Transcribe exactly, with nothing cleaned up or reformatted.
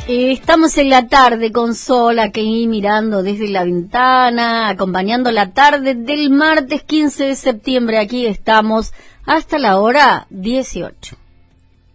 Eh, estamos en la tarde con sol aquí mirando desde la ventana, acompañando la tarde del martes quince de septiembre. Aquí estamos hasta la hora dieciocho.